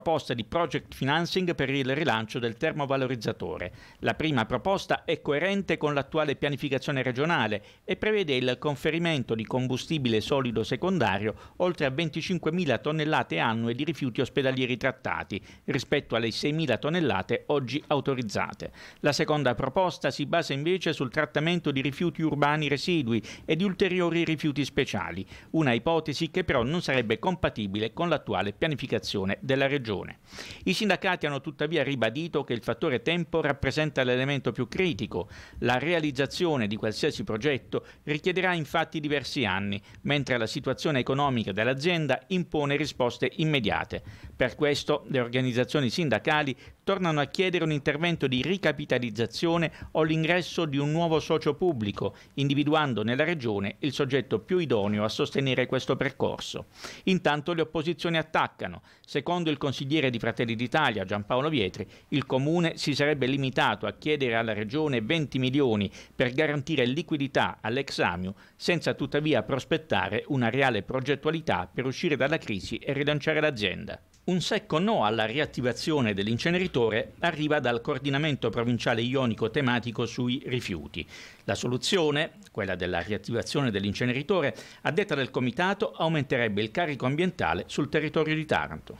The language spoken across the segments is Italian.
proposta di project financing per il rilancio del termovalorizzatore. La prima proposta è coerente con l'attuale pianificazione regionale e prevede il conferimento di combustibile solido secondario oltre a 25.000 tonnellate annue di rifiuti ospedalieri trattati rispetto alle 6.000 tonnellate oggi autorizzate. La seconda proposta si basa invece sul trattamento di rifiuti urbani residui e di ulteriori rifiuti speciali, una ipotesi che però non sarebbe compatibile con l'attuale pianificazione della regione. I sindacati hanno tuttavia ribadito che il fattore tempo rappresenta l'elemento più critico. La realizzazione di qualsiasi progetto richiederà infatti diversi anni, mentre la situazione economica dell'azienda impone risposte immediate. Per questo le organizzazioni sindacali tornano a chiedere un intervento di ricapitalizzazione o l'ingresso di un nuovo socio pubblico, individuando nella regione il soggetto più idoneo a sostenere questo percorso. Intanto le opposizioni attaccano. Secondo il consigliere di Fratelli d'Italia Giampaolo Vietri, il Comune si sarebbe limitato a chiedere alla Regione 20 milioni per garantire liquidità all'ex Amiu, senza tuttavia prospettare una reale progettualità per uscire dalla crisi e rilanciare l'azienda. Un secco no alla riattivazione dell'inceneritore arriva dal coordinamento provinciale ionico tematico sui rifiuti. La soluzione, quella della riattivazione dell'inceneritore, a detta del comitato aumenterebbe il carico ambientale sul territorio di Taranto.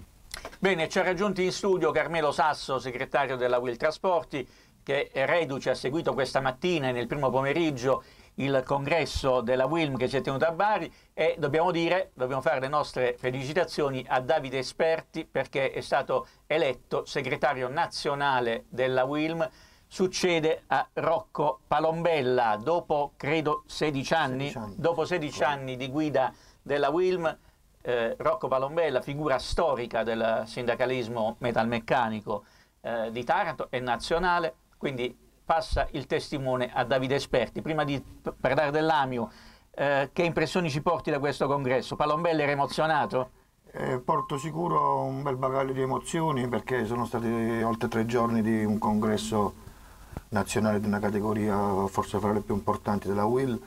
Bene, ci ha raggiunti in studio Carmelo Sasso, segretario della UIL Trasporti, che è reduce, ha seguito questa mattina e nel primo pomeriggio il congresso della UILM che si è tenuto a Bari, e dobbiamo fare le nostre felicitazioni a Davide Esperti perché è stato eletto segretario nazionale della UILM, succede a Rocco Palombella dopo credo 16 anni. Dopo 16 anni di guida della UILM. Rocco Palombella, figura storica del sindacalismo metalmeccanico di Taranto e nazionale, quindi passa il testimone a Davide Esperti. Prima di parlare dell'Amiu, che impressioni ci porti da questo congresso? Palombella era emozionato? Porto sicuro un bel bagaglio di emozioni perché sono stati oltre 3 giorni di un congresso nazionale di una categoria forse fra le più importanti della UIL,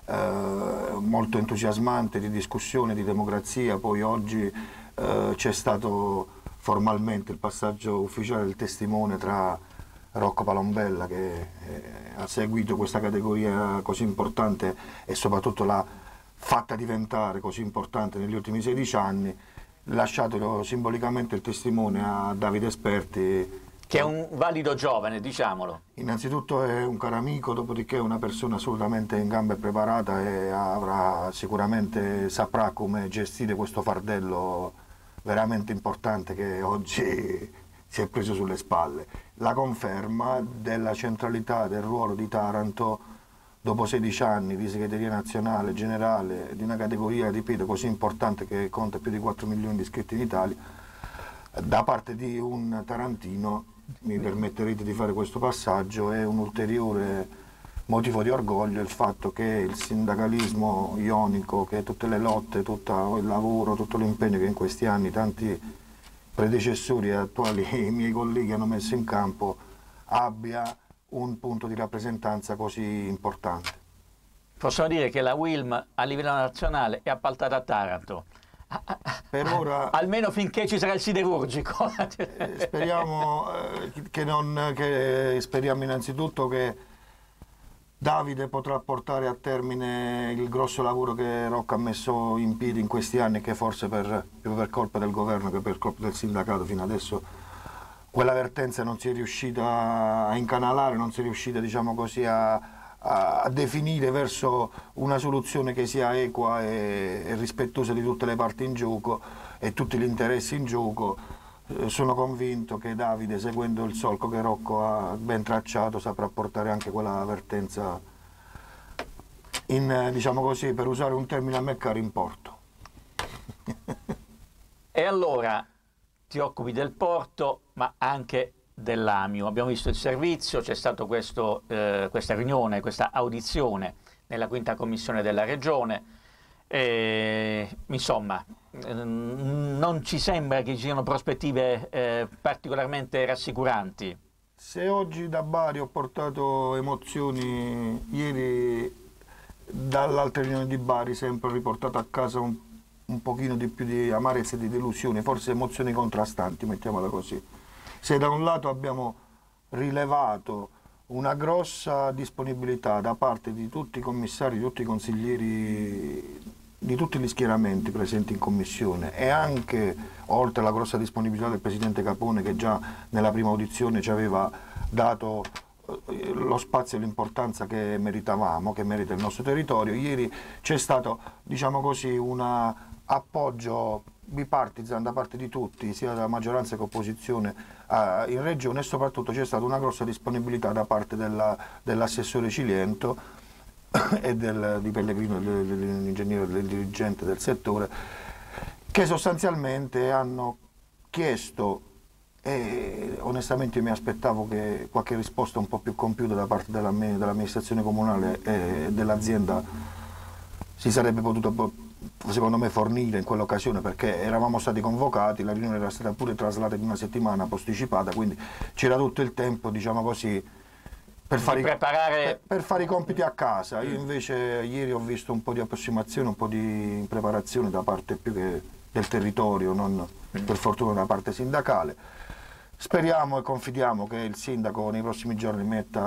molto entusiasmante, di discussione, di democrazia. Poi oggi c'è stato formalmente il passaggio ufficiale del testimone tra Rocco Palombella, che ha seguito questa categoria così importante e soprattutto l'ha fatta diventare così importante negli ultimi 16 anni, lasciato simbolicamente il testimone a Davide Esperti, che è un valido giovane, diciamolo. Innanzitutto è un caro amico, dopodiché è una persona assolutamente in gamba e preparata e sicuramente saprà come gestire questo fardello veramente importante che oggi si è preso sulle spalle. La conferma della centralità del ruolo di Taranto dopo 16 anni di segreteria nazionale generale di una categoria, ripeto, così importante che conta più di 4 milioni di iscritti in Italia, da parte di un tarantino. Mi permetterete di fare questo passaggio, è un ulteriore motivo di orgoglio il fatto che il sindacalismo ionico, che tutte le lotte, tutto il lavoro, tutto l'impegno che in questi anni tanti predecessori e attuali miei colleghi hanno messo in campo, abbia un punto di rappresentanza così importante. Possiamo dire che la UILM a livello nazionale è appaltata a Taranto. Per ora, almeno finché ci sarà il siderurgico. Speriamo speriamo innanzitutto che Davide potrà portare a termine il grosso lavoro che Rocco ha messo in piedi in questi anni, che forse più per colpa del governo che per colpa del sindacato fino adesso quella vertenza non si è riuscita a incanalare, non si è riuscita, diciamo così, a definire verso una soluzione che sia equa e rispettosa di tutte le parti in gioco e tutti gli interessi in gioco. Sono convinto che Davide, seguendo il solco che Rocco ha ben tracciato, saprà portare anche quella vertenza in, diciamo così, per usare un termine a me caro, in porto. E allora ti occupi del porto, ma anche dell'Amiu. Abbiamo visto il servizio, c'è stata questa riunione, questa audizione nella quinta commissione della regione. Insomma, non ci sembra che ci siano prospettive particolarmente rassicuranti. Se oggi da Bari ho portato emozioni, ieri dall'altra riunione di Bari sempre ho riportato a casa un pochino di più di amarezza e di delusione, forse emozioni contrastanti, mettiamola così. Se da un lato abbiamo rilevato una grossa disponibilità da parte di tutti i commissari, di tutti i consiglieri, di tutti gli schieramenti presenti in commissione, e anche oltre alla grossa disponibilità del presidente Capone, che già nella prima audizione ci aveva dato lo spazio e l'importanza che meritavamo, che merita il nostro territorio, ieri c'è stato, diciamo così, un appoggio bipartisan da parte di tutti, sia dalla maggioranza che opposizione in regione, e soprattutto c'è stata una grossa disponibilità da parte dell'assessore Ciliento e di Pellegrino, dell'ingegnere, del dirigente del settore, che sostanzialmente hanno chiesto, e onestamente mi aspettavo che qualche risposta un po' più compiuta da parte dell'amministrazione comunale e dell'azienda si sarebbe potuta, secondo me, fornire in quell'occasione, perché eravamo stati convocati, la riunione era stata pure traslata in una settimana posticipata, quindi c'era tutto il tempo, diciamo così, per fare i compiti a casa. Io invece ieri ho visto un po' di approssimazione, un po' di preparazione da parte più che del territorio, non per fortuna da parte sindacale. Speriamo e confidiamo che il sindaco nei prossimi giorni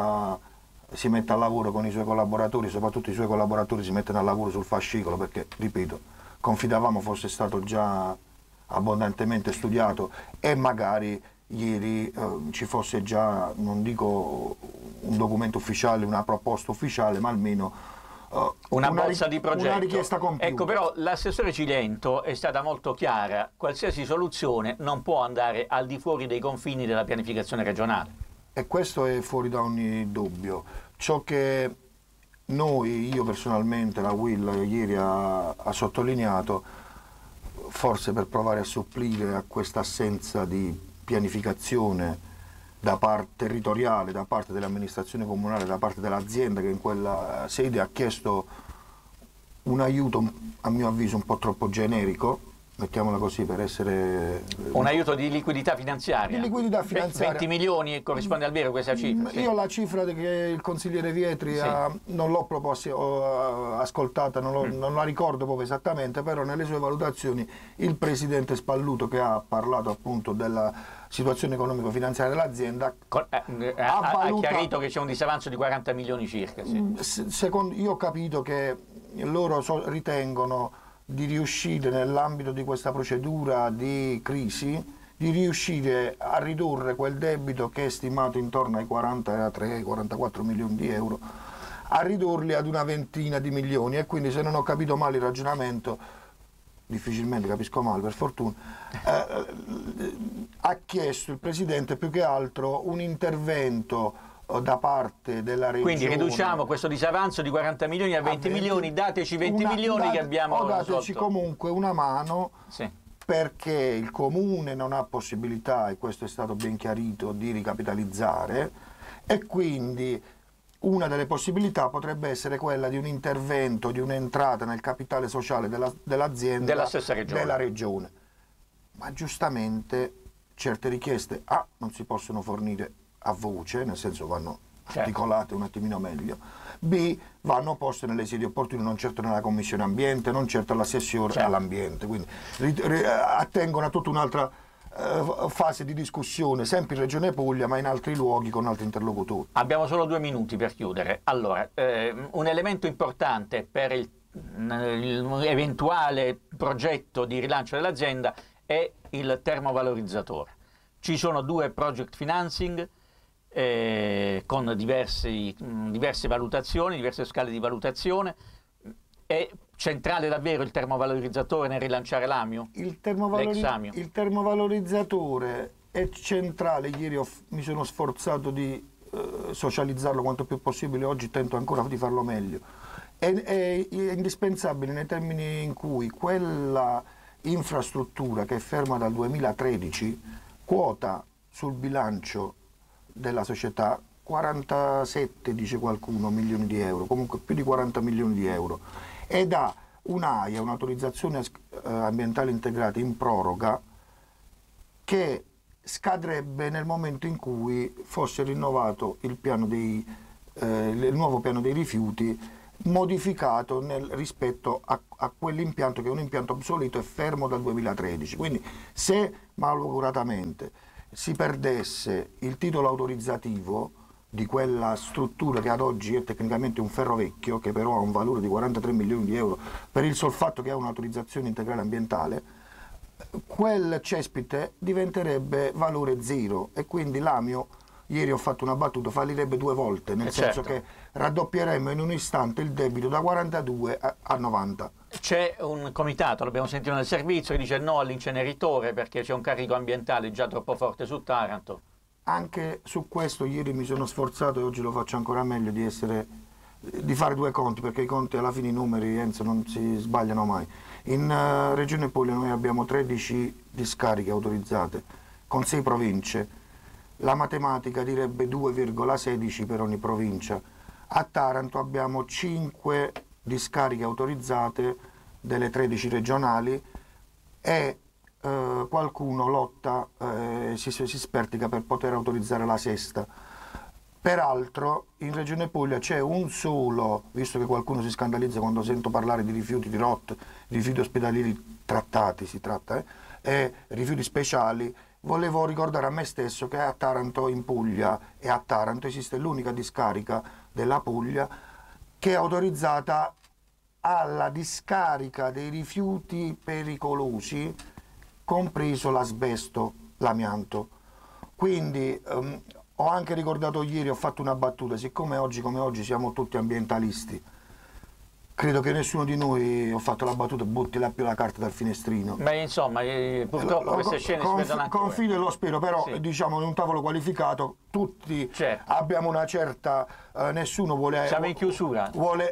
si metta al lavoro con i suoi collaboratori, soprattutto i suoi collaboratori si mettano al lavoro sul fascicolo, perché, ripeto, confidavamo fosse stato già abbondantemente studiato e magari ieri ci fosse già, non dico un documento ufficiale, una proposta ufficiale, ma almeno una bozza di progetto. Una richiesta compiuta. Ecco, però l'assessore Ciliento è stata molto chiara: qualsiasi soluzione non può andare al di fuori dei confini della pianificazione regionale. E questo è fuori da ogni dubbio. Ciò che io personalmente, la Will ieri ha sottolineato, forse per provare a supplire a questa assenza di pianificazione territoriale, da parte dell'amministrazione comunale, da parte dell'azienda che in quella sede ha chiesto un aiuto, a mio avviso, un po' troppo generico, mettiamola così, per essere... Un aiuto di liquidità finanziaria. Di liquidità finanziaria. 20 milioni corrisponde al vero questa cifra? Io la cifra che il consigliere Vietri non l'ho proprio ascoltata, non la ricordo proprio esattamente, però nelle sue valutazioni il presidente Spalluto, che ha parlato appunto della situazione economico-finanziaria dell'azienda, ha chiarito che c'è un disavanzo di 40 milioni circa. Io ho capito che loro ritengono di riuscire, nell'ambito di questa procedura di crisi, di riuscire a ridurre quel debito che è stimato intorno ai 43-44 milioni di euro, a ridurli ad una ventina di milioni, e quindi, se non ho capito male il ragionamento, difficilmente capisco male per fortuna, ha chiesto il Presidente più che altro un intervento da parte della regione. Quindi riduciamo questo disavanzo di 40 milioni a 20 milioni, dateci 20 milioni che abbiamo risolto. Dateci comunque una mano, perché il Comune non ha possibilità, e questo è stato ben chiarito, di ricapitalizzare, e quindi una delle possibilità potrebbe essere quella di un intervento, di un'entrata nel capitale sociale dell'azienda, della stessa regione. Della regione. Ma giustamente certe richieste non si possono fornire a voce, nel senso vanno articolate un attimino meglio, B, vanno poste nelle sedi opportune, non certo nella commissione ambiente, non certo all'assessore all'ambiente, quindi attengono a tutta un'altra fase di discussione, sempre in Regione Puglia, ma in altri luoghi con altri interlocutori. Abbiamo solo 2 minuti per chiudere. Allora, un elemento importante per l'eventuale progetto di rilancio dell'azienda è il termovalorizzatore. Ci sono 2 project financing con diverse valutazioni, diverse scale di valutazione. È centrale davvero il termovalorizzatore nel rilanciare l'Amio? Il termovalorizzatore è centrale. Ieri mi sono sforzato di socializzarlo quanto più possibile, oggi tento ancora di farlo meglio. È indispensabile nei termini in cui quella infrastruttura, che è ferma dal 2013, quota sul bilancio della società 47, dice qualcuno, milioni di euro, comunque più di 40 milioni di euro, ed ha un'AIA, un'autorizzazione ambientale integrata in proroga, che scadrebbe nel momento in cui fosse rinnovato il nuovo piano dei rifiuti modificato rispetto a quell'impianto che è un impianto obsoleto e fermo dal 2013. Quindi se malauguratamente si perdesse il titolo autorizzativo di quella struttura che ad oggi è tecnicamente un ferro vecchio, che però ha un valore di 43 milioni di euro per il sol fatto che ha un'autorizzazione integrale ambientale, quel cespite diventerebbe valore zero e quindi l'Amio, ieri ho fatto una battuta, fallirebbe 2 volte, nel senso che raddoppieremmo in un istante il debito da 42 a 90. C'è un comitato, l'abbiamo sentito nel servizio, che dice no all'inceneritore perché c'è un carico ambientale già troppo forte su Taranto. Anche su questo ieri mi sono sforzato e oggi lo faccio ancora meglio di fare 2 conti, perché i conti alla fine, i numeri, Enzo, non si sbagliano mai. In Regione Puglia noi abbiamo 13 discariche autorizzate con 6 province. La matematica direbbe 2,16 per ogni provincia. A Taranto abbiamo 5 discariche autorizzate delle 13 regionali e qualcuno lotta, si spertica per poter autorizzare la sesta. Peraltro in Regione Puglia c'è un solo, visto che qualcuno si scandalizza quando sento parlare di rifiuti di ROT, rifiuti ospedalieri trattati, si tratta, e rifiuti speciali, volevo ricordare a me stesso che a Taranto, in Puglia, e a Taranto esiste l'unica discarica della Puglia che è autorizzata alla discarica dei rifiuti pericolosi, compreso l'asbesto, l'amianto. Quindi ho anche ricordato ieri, ho fatto una battuta, siccome oggi come oggi siamo tutti ambientalisti, credo che nessuno di noi, ho fatto la battuta, butti la carta dal finestrino. Beh, insomma, purtroppo queste scene si vedono ancora. Confido e lo spero, però sì, diciamo in un tavolo qualificato tutti abbiamo una certa, nessuno vuole... Siamo in chiusura.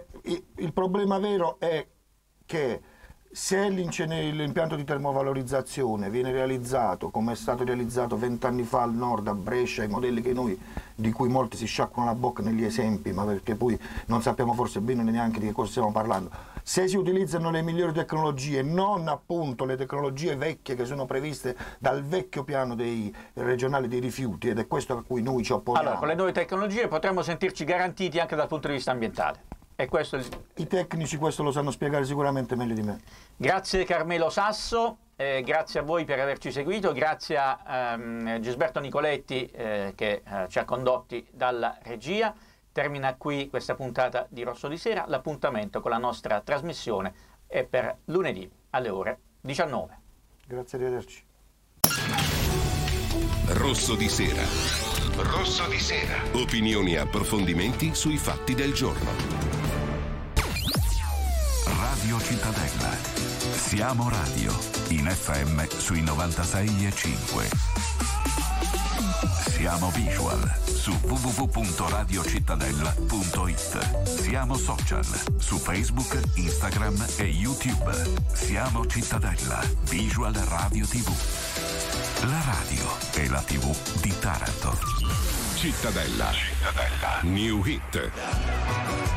Il problema vero è che se l'impianto di termovalorizzazione viene realizzato come è stato realizzato 20 anni fa al nord, a Brescia, i modelli di cui molti si sciacquano la bocca negli esempi, ma perché poi non sappiamo forse bene neanche di che cosa stiamo parlando, se si utilizzano le migliori tecnologie, non appunto le tecnologie vecchie che sono previste dal vecchio piano dei regionali dei rifiuti, ed è questo a cui noi ci opponiamo. Allora, con le nuove tecnologie potremmo sentirci garantiti anche dal punto di vista ambientale. E questo I tecnici questo lo sanno spiegare sicuramente meglio di me. Grazie Carmelo Sasso, grazie a voi per averci seguito, grazie a Gisberto Nicoletti che ci ha condotti dalla regia. Termina qui questa puntata di Rosso di Sera. L'appuntamento con la nostra trasmissione è per lunedì alle ore 19. Grazie, arrivederci. Rosso di Sera. Rosso di Sera. Opinioni e approfondimenti sui fatti del giorno. Radio Cittadella. Siamo radio, in FM sui 96.5. Siamo visual su www.radiocittadella.it. Siamo social su Facebook, Instagram e YouTube. Siamo Cittadella, Visual Radio TV. La radio e la TV di Taranto. Cittadella. New Hit.